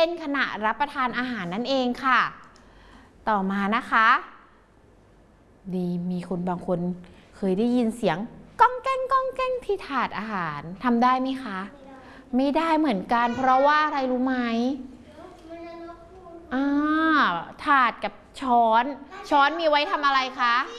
ล่นขณะรับประทานอาหารนั่นเองค่ะต่อมานะคะมีคนบางคนเคยได้ยินเสียงก้องแก้งก้องแก้งที่ถาดอาหารทำได้ไหมคะไม่ได้เหมือนกันเพราะว่าอะไรรู้ไหมถาดกับช้อนมีไว้ทำอะไรคะ